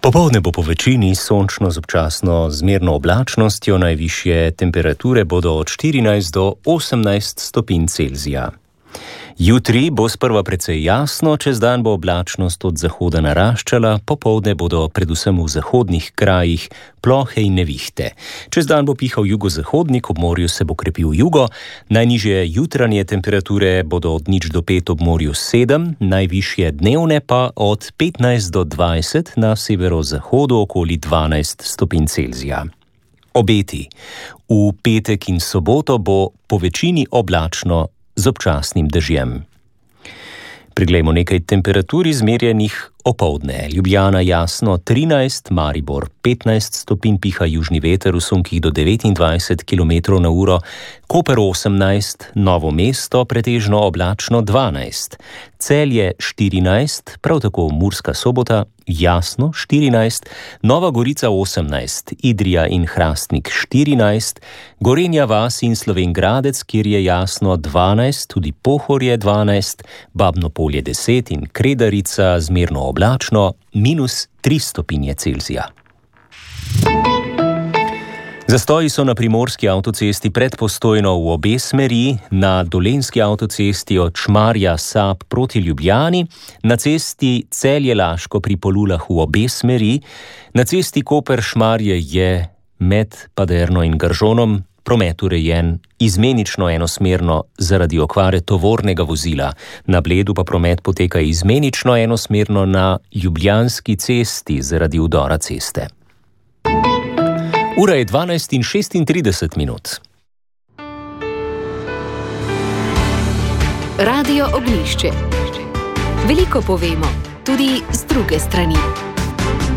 Popoldne bo po večini sončno z občasno zmerno oblačnostjo, najvišje temperature bodo od 14 do 18 stopinj Celzija. Jutri bo sprva precej jasno, čez dan bo oblačnost od zahoda naraščala, popoldne bodo predvsem v zahodnih krajih plohe in nevihte. Čez dan bo pihal jugozahodnik, ob morju se bo krepil jugo, najnižje jutranje temperature bodo od 0 do 5 ob morju 7, najvišje dnevne pa od 15 do 20, na severozahodu okoli 12 stopinj Celzija. Obeti. V petek in soboto bo po večini oblačno z občasnim dežjem. Priglejmo nekaj temperatur izmerjenih opoldne. Ljubljana jasno 13, Maribor 15 stopinj, piha južni veter v sunkih do 29 km na uro, Koper 18, Novo mesto pretežno oblačno 12, Celje 14, prav tako Murska Sobota jasno 14, Nova Gorica 18, Idrija in Hrastnik 14, Gorenja vas in Slovenj Gradec, kjer je jasno 12, tudi Pohorje 12, Babno Polje 10 in Kredarica zmerno oblačno -3 stopinje Celzija. Zastoji so na primorski avtocesti pred Postojno v obe smeri, na dolenjski avtocesti od Šmarja-Sab proti Ljubljani, na cesti Celje-Laško pri Polulah v obe smeri, na cesti Koper-Šmarje je med Paderno in Gržonom promet urejen izmenično enosmerno zaradi okvare tovornega vozila. Na Bledu pa promet poteka izmenično enosmerno na Ljubljanski cesti zaradi vdora ceste. Ura je 12:36. Radio Ognjišče. Veliko povemo, tudi z druge strani.